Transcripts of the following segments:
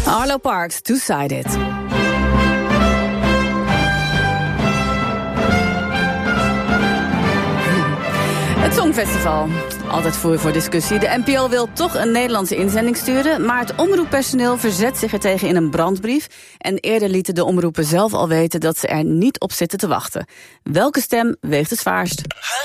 Arlo Parks, Two-Sided. Het Songfestival. Altijd voor discussie. De NPO wil toch een Nederlandse inzending sturen, maar het omroeppersoneel verzet zich er tegen in een brandbrief. En eerder lieten de omroepen zelf al weten dat ze er niet op zitten te wachten. Welke stem weegt het zwaarst?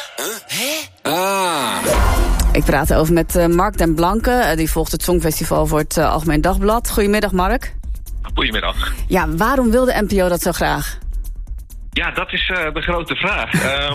Ik praat erover met Mark den Blanke. Die volgt het Songfestival voor het Algemeen Dagblad. Goedemiddag, Mark. Goedemiddag. Ja, waarom wil de NPO dat zo graag? Ja, dat is de grote vraag.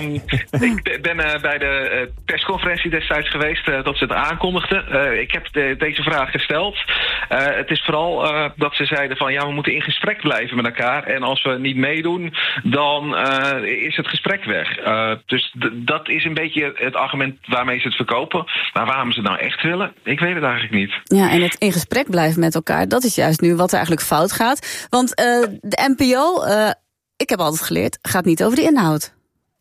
Ik ben bij de persconferentie destijds geweest dat ze het aankondigden. Ik heb deze vraag gesteld. Het is vooral dat ze zeiden van ja, we moeten in gesprek blijven met elkaar. En als we niet meedoen, dan is het gesprek weg. Dus dat is een beetje het argument waarmee ze het verkopen. Maar waarom ze het nou echt willen, ik weet het eigenlijk niet. Ja, en het in gesprek blijven met elkaar, dat is juist nu wat er eigenlijk fout gaat. Want de NPO... ik heb altijd geleerd, gaat niet over de inhoud.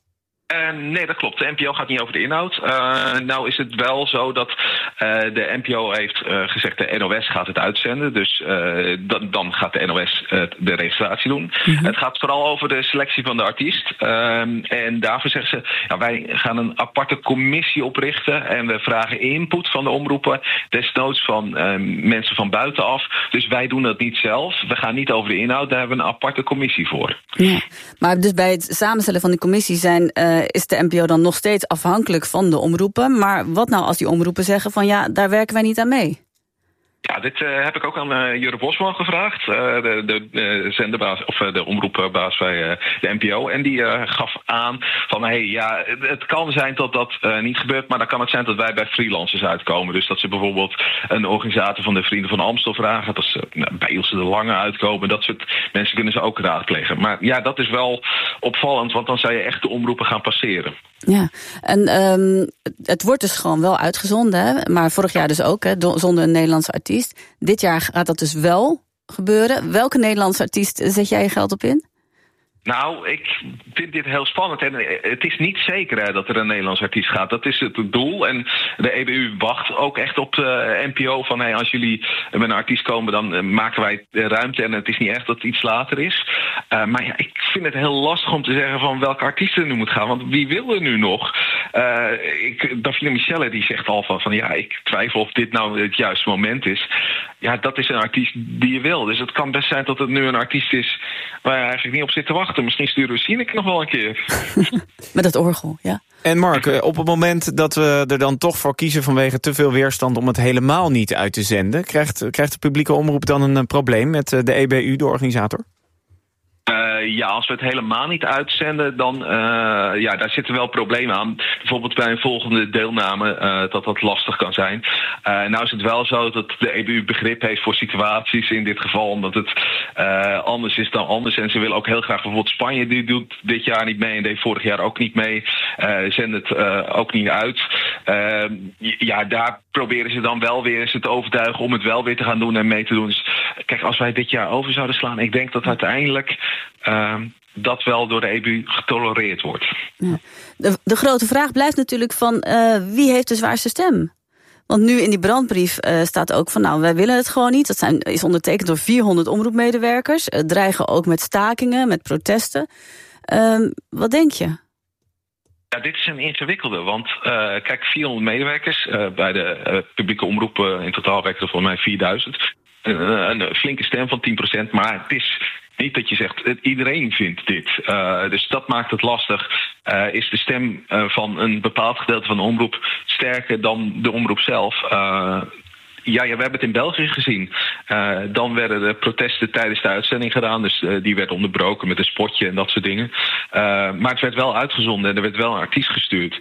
Nee, dat klopt. De NPO gaat niet over de inhoud. Nou is het wel zo dat de NPO heeft gezegd de NOS gaat het uitzenden. Dus dan gaat de NOS de registratie doen. Mm-hmm. Het gaat vooral over de selectie van de artiest. En daarvoor zeggen ze, ja, wij gaan een aparte commissie oprichten. En we vragen input van de omroepen. Desnoods van mensen van buitenaf. Dus wij doen dat niet zelf. We gaan niet over de inhoud. Daar hebben we een aparte commissie voor. Ja, maar dus bij het samenstellen van die commissie is de NPO dan nog steeds afhankelijk van de omroepen. Maar wat nou als die omroepen zeggen van ja, daar werken wij niet aan mee? Ja, dit heb ik ook aan Jurre Bosman gevraagd, de zenderbaas of de omroepbaas bij de NPO. En die gaf aan van het kan zijn dat dat niet gebeurt, maar dan kan het zijn dat wij bij freelancers uitkomen. Dus dat ze bijvoorbeeld een organisator van de Vrienden van Amstel vragen, dat ze bij Ilse de Lange uitkomen. Dat soort mensen kunnen ze ook raadplegen. Maar ja, dat is wel opvallend, want dan zou je echt de omroepen gaan passeren. Ja, en het wordt dus gewoon wel uitgezonden, hè? Maar vorig jaar dus ook, hè, zonder een Nederlandse artiest. Dit jaar gaat dat dus wel gebeuren. Welke Nederlandse artiest zet jij je geld op in? Nou, ik vind dit heel spannend. En het is niet zeker dat er een Nederlands artiest gaat. Dat is het doel. En de EBU wacht ook echt op de NPO van als jullie met een artiest komen, dan maken wij ruimte. En het is niet echt dat het iets later is. Maar ja, ik vind het heel lastig om te zeggen van welke artiest er nu moet gaan. Want wie wil er nu nog? Davina Michelle die zegt al van ik twijfel of dit nou het juiste moment is. Ja, dat is een artiest die je wil. Dus het kan best zijn dat het nu een artiest is waar je eigenlijk niet op zit te wachten. Misschien sturen we Sineke nog wel een keer. Met dat orgel, ja. En Mark, op het moment dat we er dan toch voor kiezen vanwege te veel weerstand om het helemaal niet uit te zenden, krijgt de publieke omroep dan een probleem met de EBU, de organisator? Ja, als we het helemaal niet uitzenden, dan daar zitten wel problemen aan. Bijvoorbeeld bij een volgende deelname dat lastig kan zijn. Nou is het wel zo dat de EBU begrip heeft voor situaties in dit geval, omdat het anders is dan anders. En ze willen ook heel graag, bijvoorbeeld Spanje, die doet dit jaar niet mee en deed vorig jaar ook niet mee. Zendt het ook niet uit. Daar proberen ze dan wel weer eens te overtuigen om het wel weer te gaan doen en mee te doen. Dus kijk, als wij dit jaar over zouden slaan, ik denk dat uiteindelijk dat wel door de EBU getolereerd wordt. Ja. De grote vraag blijft natuurlijk van wie heeft de zwaarste stem? Want nu in die brandbrief staat ook van wij willen het gewoon niet. Dat is ondertekend door 400 omroepmedewerkers. Dreigen ook met stakingen, met protesten. Wat denk je? Ja, dit is een ingewikkelde, want kijk, 400 medewerkers bij de publieke omroepen, in totaal werken er volgens mij 4000. Een flinke stem van 10%, maar het is niet dat je zegt, iedereen vindt dit. Dus dat maakt het lastig. Is de stem van een bepaald gedeelte van de omroep sterker dan de omroep zelf? We hebben het in België gezien. Dan werden de protesten tijdens de uitzending gedaan. Dus die werd onderbroken met een spotje en dat soort dingen. Maar het werd wel uitgezonden en er werd wel een artiest gestuurd.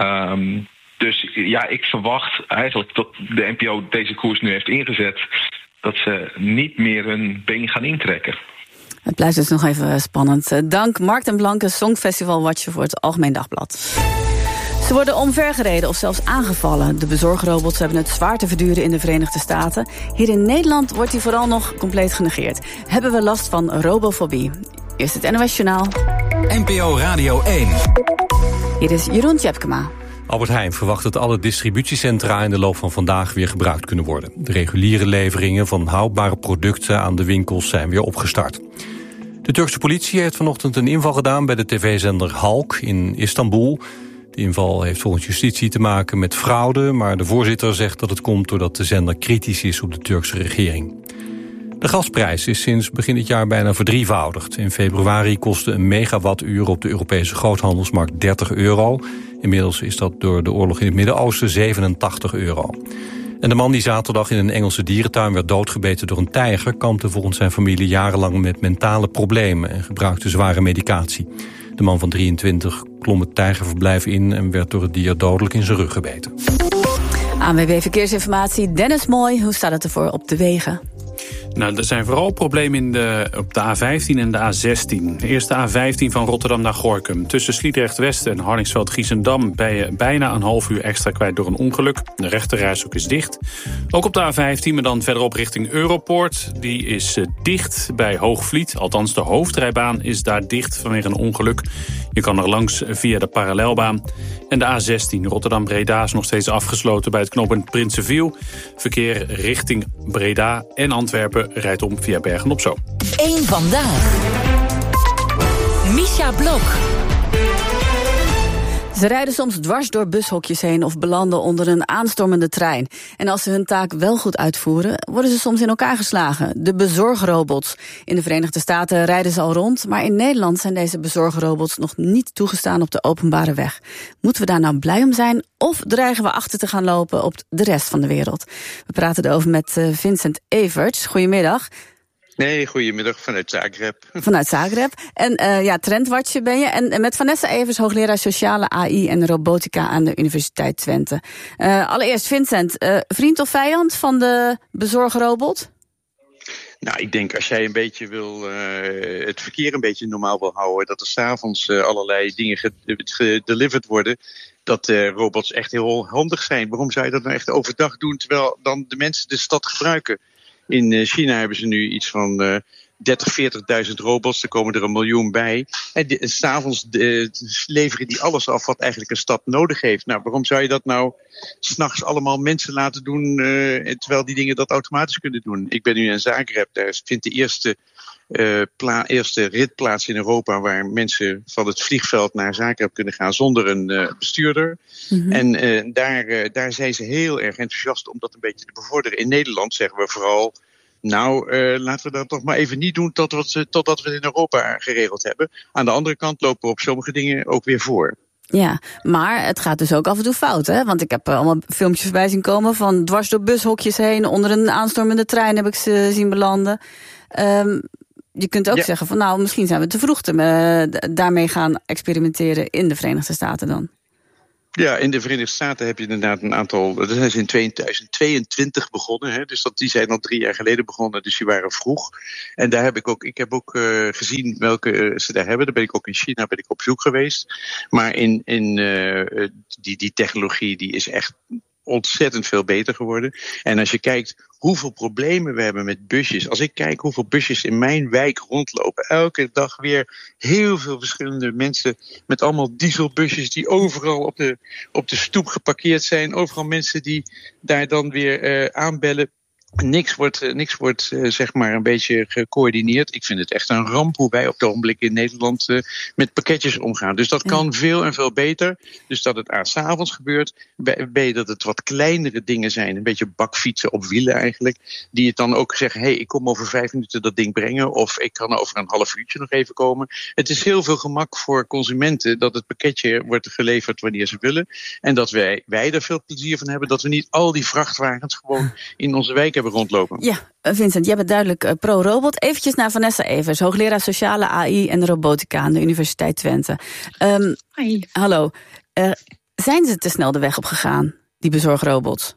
Dus ik verwacht eigenlijk dat de NPO deze koers nu heeft ingezet, dat ze niet meer hun been gaan intrekken. Het blijft dus nog even spannend. Dank Mark den Blanke, Songfestival-watcher voor het Algemeen Dagblad. Ze worden omvergereden of zelfs aangevallen. De bezorgrobots hebben het zwaar te verduren in de Verenigde Staten. Hier in Nederland wordt die vooral nog compleet genegeerd. Hebben we last van robofobie? Eerst het NOS Journaal. NPO Radio 1. Hier is Jeroen Tjepkema. Albert Heijn verwacht dat alle distributiecentra in de loop van vandaag weer gebruikt kunnen worden. De reguliere leveringen van houdbare producten aan de winkels zijn weer opgestart. De Turkse politie heeft vanochtend een inval gedaan bij de tv-zender Halk in Istanbul. De inval heeft volgens justitie te maken met fraude, maar de voorzitter zegt dat het komt doordat de zender kritisch is op de Turkse regering. De gasprijs is sinds begin dit jaar bijna verdrievoudigd. In februari kostte een megawattuur op de Europese groothandelsmarkt €30. Inmiddels is dat door de oorlog in het Midden-Oosten €87. En de man die zaterdag in een Engelse dierentuin werd doodgebeten door een tijger kampte volgens zijn familie jarenlang met mentale problemen en gebruikte zware medicatie. De man van 23 klom het tijgerverblijf in en werd door het dier dodelijk in zijn rug gebeten. ANWB Verkeersinformatie, Dennis Mooi, hoe staat het ervoor op de wegen? Nou, er zijn vooral problemen op de A15 en de A16. Eerst de A15 van Rotterdam naar Gorinchem. Tussen Sliedrecht-West en Hardingsveld-Giessendam ben je bijna een half uur extra kwijt door een ongeluk. De rechterrijstrook is dicht. Ook op de A15, maar dan verderop richting Europoort. Die is dicht bij Hoogvliet. Althans, de hoofdrijbaan is daar dicht vanwege een ongeluk. Je kan er langs via de parallelbaan. En de A16 Rotterdam-Breda is nog steeds afgesloten bij het knooppunt Prinsenviel. Verkeer richting Breda en Antwerpen rijdt om via Bergen-op-Zoom. 1 vandaag. Misha Blok. Ze rijden soms dwars door bushokjes heen of belanden onder een aanstormende trein. En als ze hun taak wel goed uitvoeren, worden ze soms in elkaar geslagen. De bezorgrobots. In de Verenigde Staten rijden ze al rond, maar in Nederland zijn deze bezorgrobots nog niet toegestaan op de openbare weg. Moeten we daar nou blij om zijn of dreigen we achter te gaan lopen op de rest van de wereld? We praten erover met Vincent Everts. Goedemiddag. Nee, goedemiddag vanuit Zagreb. Vanuit Zagreb. En trendwatcher ben je. En met Vanessa Evers, hoogleraar sociale AI en robotica aan de Universiteit Twente. Allereerst, Vincent, vriend of vijand van de bezorgrobot? Nou, ik denk als jij een beetje het verkeer een beetje normaal wil houden, dat er 's avonds allerlei dingen gedelivered worden, dat robots echt heel handig zijn. Waarom zou je dat nou echt overdag doen, terwijl dan de mensen de stad gebruiken? In China hebben ze nu iets van 30.000, 40.000 robots. Er komen er 1 miljoen bij. En 's avonds leveren die alles af wat eigenlijk een stad nodig heeft. Nou, waarom zou je dat nou 's nachts allemaal mensen laten doen, terwijl die dingen dat automatisch kunnen doen? Ik ben nu in Zagreb. Daar vindt de eerste rit plaats in Europa waar mensen van het vliegveld naar Zagreb kunnen gaan zonder een bestuurder. Mm-hmm. En daar zijn ze heel erg enthousiast om dat een beetje te bevorderen. In Nederland zeggen we vooral, laten we dat toch maar even niet doen totdat we het in Europa geregeld hebben. Aan de andere kant lopen we op sommige dingen ook weer voor. Ja, maar het gaat dus ook af en toe fout, hè? Want ik heb allemaal filmpjes voorbij zien komen van dwars door bushokjes heen, onder een aanstormende trein heb ik ze zien belanden. Je kunt ook zeggen van misschien zijn we te vroeg daarmee gaan experimenteren in de Verenigde Staten dan. Ja, in de Verenigde Staten heb je inderdaad een aantal. Dat is in 2022 begonnen. Hè, dus die zijn al 3 jaar geleden begonnen. Dus die waren vroeg. En daar heb ik heb ook gezien welke ze daar hebben. Daar ben ik ook in China op bezoek geweest. Maar die technologie die is echt ontzettend veel beter geworden. En als je kijkt hoeveel problemen we hebben met busjes. Als ik kijk hoeveel busjes in mijn wijk rondlopen. Elke dag weer heel veel verschillende mensen met allemaal dieselbusjes die overal op de stoep geparkeerd zijn. Overal mensen die daar dan weer aanbellen. Niks wordt zeg maar een beetje gecoördineerd. Ik vind het echt een ramp hoe wij op het ogenblik in Nederland met pakketjes omgaan. Dus dat kan veel en veel beter. Dus dat het 's avonds gebeurt. B, dat het wat kleinere dingen zijn. Een beetje bakfietsen op wielen eigenlijk. Die het dan ook zeggen, ik kom over 5 minuten dat ding brengen. Of ik kan over een half uurtje nog even komen. Het is heel veel gemak voor consumenten dat het pakketje wordt geleverd wanneer ze willen. En dat wij er veel plezier van hebben. Dat we niet al die vrachtwagens gewoon in onze wijk hebben rondlopen. Ja, Vincent, jij bent duidelijk pro-robot. Eventjes naar Vanessa Evers, hoogleraar sociale AI en robotica aan de Universiteit Twente. Hi. Hallo. Zijn ze te snel de weg op gegaan, die bezorgrobots?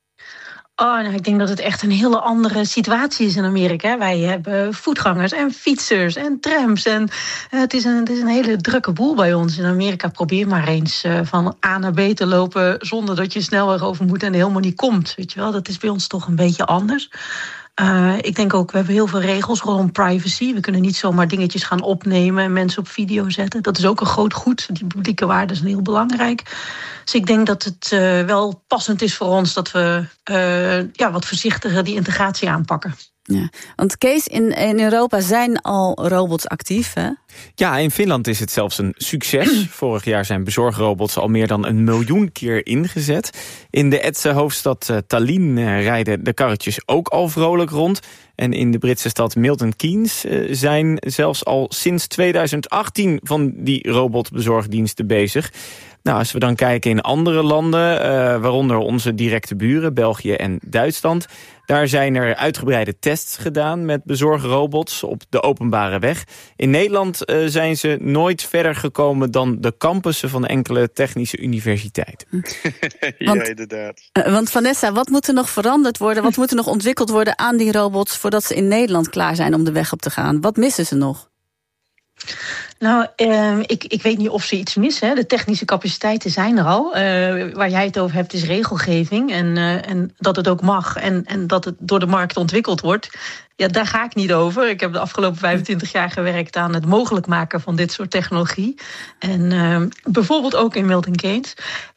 Ik denk dat het echt een hele andere situatie is in Amerika. Wij hebben voetgangers en fietsers en trams. En het is een hele drukke boel bij ons. In Amerika probeer maar eens van A naar B te lopen zonder dat je snelweg over moet en helemaal niet komt. Weet je wel, dat is bij ons toch een beetje anders. Ik denk ook, we hebben heel veel regels rondom privacy. We kunnen niet zomaar dingetjes gaan opnemen en mensen op video zetten. Dat is ook een groot goed. Die publieke waarden zijn heel belangrijk. Dus ik denk dat het wel passend is voor ons dat we wat voorzichtiger die integratie aanpakken. Ja, want Kees, in Europa zijn al robots actief, hè? Ja, in Finland is het zelfs een succes. Vorig jaar zijn bezorgrobots al meer dan 1 miljoen keer ingezet. In de Etse hoofdstad Tallinn rijden de karretjes ook al vrolijk rond. En in de Britse stad Milton Keynes zijn zelfs al sinds 2018 van die robotbezorgdiensten bezig. Nou, als we dan kijken in andere landen, waaronder onze directe buren, België en Duitsland, daar zijn er uitgebreide tests gedaan met bezorgrobots op de openbare weg. In Nederland zijn ze nooit verder gekomen dan de campussen van enkele technische universiteiten. Ja, inderdaad. Want Vanessa, wat moet er nog veranderd worden? Wat moet er nog ontwikkeld worden aan die robots voordat ze in Nederland klaar zijn om de weg op te gaan? Wat missen ze nog? Nou, ik weet niet of ze iets missen. Hè. De technische capaciteiten zijn er al. Waar jij het over hebt is regelgeving en dat het ook mag en dat het door de markt ontwikkeld wordt. Ja, daar ga ik niet over. Ik heb de afgelopen 25 jaar gewerkt aan het mogelijk maken van dit soort technologie. En bijvoorbeeld ook in Milton Keynes.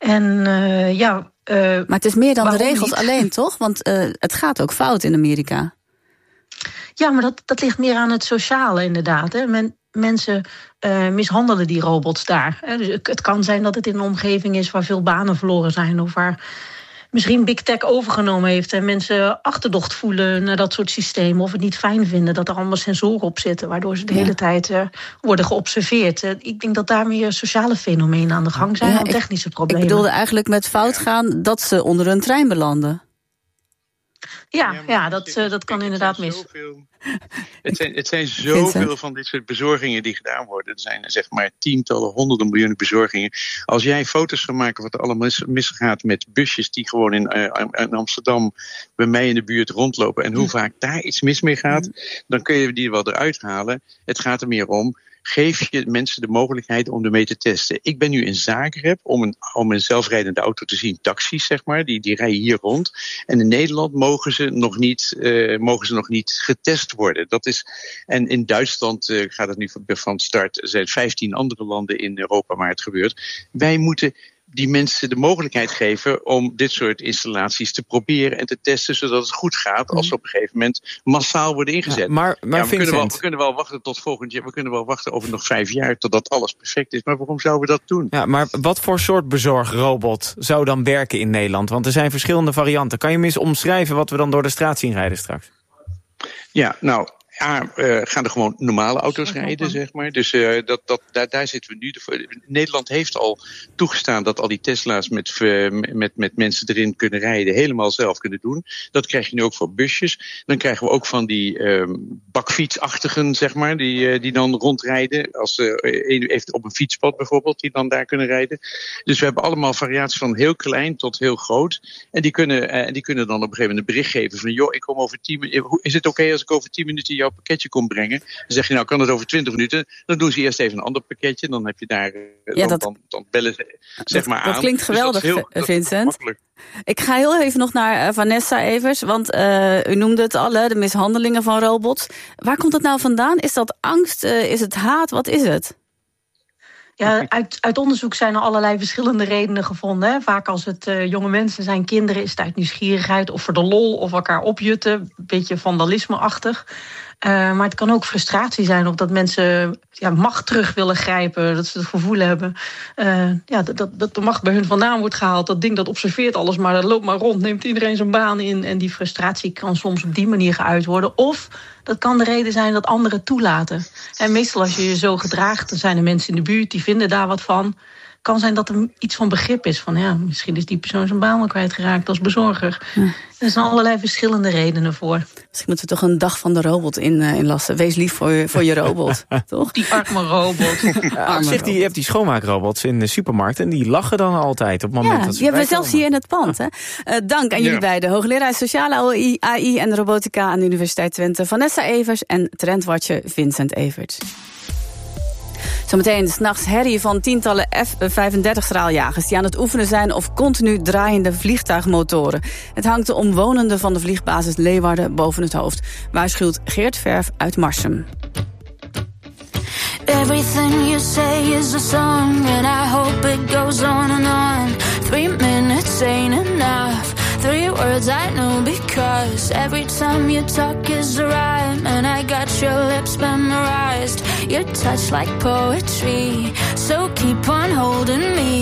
Maar het is meer dan de regels alleen, toch? Want het gaat ook fout in Amerika. Ja, maar dat ligt meer aan het sociale inderdaad. Hè. Mensen mishandelen die robots daar. Hè. Dus het kan zijn dat het in een omgeving is waar veel banen verloren zijn, of waar misschien Big Tech overgenomen heeft en mensen achterdocht voelen naar dat soort systemen, of het niet fijn vinden dat er allemaal sensoren op zitten, waardoor ze de hele tijd worden geobserveerd. Ik denk dat daar meer sociale fenomenen aan de gang zijn dan technische problemen. Ik bedoelde eigenlijk met fout gaan dat ze onder een trein belanden. Ja, dat kan inderdaad mis. Het zijn zoveel van dit soort bezorgingen die gedaan worden. Er zijn zeg maar tientallen, honderden miljoenen bezorgingen. Als jij foto's gaat maken wat er allemaal misgaat met busjes die gewoon in Amsterdam bij mij in de buurt rondlopen en hoe vaak daar iets mis mee gaat, dan kun je die wel eruit halen. Het gaat er meer om, geef je mensen de mogelijkheid om ermee te testen. Ik ben nu in Zagreb om een zelfrijdende auto te zien. Taxis, zeg maar, die rijden hier rond. En in Nederland mogen ze nog niet getest worden. En in Duitsland gaat het nu van start. Er zijn 15 andere landen in Europa waar het gebeurt. Wij moeten die mensen de mogelijkheid geven om dit soort installaties te proberen en te testen, zodat het goed gaat als ze op een gegeven moment massaal worden ingezet. Ja, maar we kunnen wel wachten tot volgend jaar. We kunnen wel wachten over nog 5 jaar totdat alles perfect is. Maar waarom zouden we dat doen? Ja, maar wat voor soort bezorgrobot zou dan werken in Nederland? Want er zijn verschillende varianten. Kan je me eens omschrijven wat we dan door de straat zien rijden straks? Ja, nou, gaan er gewoon normale auto's rijden, zeg maar. Dus daar zitten we nu. Nederland heeft al toegestaan dat al die Tesla's met mensen erin kunnen rijden, helemaal zelf kunnen doen. Dat krijg je nu ook voor busjes. Dan krijgen we ook van die bakfietsachtigen, zeg maar, die dan rondrijden. Als even op een fietspad bijvoorbeeld, die dan daar kunnen rijden. Dus we hebben allemaal variaties van heel klein tot heel groot. En die kunnen dan op een gegeven moment een bericht geven van, joh, ik kom over 10 minuten. Is het oké als ik over 10 minuten jouw pakketje komt brengen? Dan zeg je, nou, kan het over 20 minuten? Dan doen ze eerst even een ander pakketje. Dan heb je daar, dan bellen ze zeg maar aan. Dat klinkt geweldig, dus Vincent. Ik ga heel even nog naar Vanessa Evers, want u noemde het al, de mishandelingen van robots. Waar komt het nou vandaan? Is dat angst? Is het haat? Wat is het? Ja, uit onderzoek zijn er allerlei verschillende redenen gevonden. Hè. Vaak als het jonge mensen zijn, kinderen, is het uit nieuwsgierigheid of voor de lol of elkaar opjutten. Een beetje vandalisme-achtig. Maar het kan ook frustratie zijn of dat mensen macht terug willen grijpen. Dat ze het gevoel hebben dat de macht bij hun vandaan wordt gehaald. Dat ding dat observeert alles, maar dat loopt maar rond. Neemt iedereen zijn baan in. En die frustratie kan soms op die manier geuit worden. Of dat kan de reden zijn dat anderen toelaten. En meestal als je je zo gedraagt, dan zijn er mensen in de buurt die vinden daar wat van. Kan zijn dat er iets van begrip is. Van misschien is die persoon zijn baan wel kwijtgeraakt als bezorger. Er zijn allerlei verschillende redenen voor. Misschien moeten we toch een dag van de robot inlassen. Wees lief voor je robot, toch? Die arme robot. Je hebt die schoonmaakrobots in de supermarkt en die lachen dan altijd op het moment dat ze die hebben we zelfs hier in het pand. Hè? Dank aan jullie beiden. Hoogleraar Sociale AI en Robotica aan de Universiteit Twente, Vanessa Evers en trendwatcher Vincent Everts. Zometeen 's nachts herrie van tientallen F-35-straaljagers... die aan het oefenen zijn op continu draaiende vliegtuigmotoren. Het hangt de omwonenden van de vliegbasis Leeuwarden boven het hoofd. Waarschuwt Geert Verf uit Marsum. Everything you say is a song, and I hope it goes on and on. 3 minutes ain't enough. 3 words I know because every time you talk is a rhyme, and I got your lips memorized. Your touch like poetry, so keep on holding me.